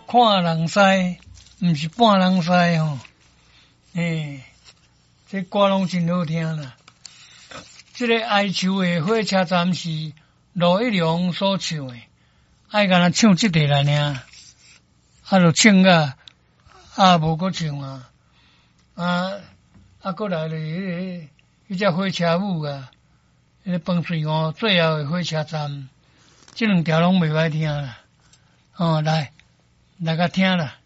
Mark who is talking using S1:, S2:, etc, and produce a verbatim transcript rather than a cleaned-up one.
S1: 看人使，毋是半人使吼。诶，这歌拢真好听啦。这个哀愁的火车站是罗一良所唱的，爱甲咱唱这个来尔，啊，就唱啊，啊，无搁唱啊，啊，啊，搁来咧迄个迄只火车舞啊，迄个饭水湖最后的火车站，这两条拢袂歹听啦。哦，来，来甲听啦。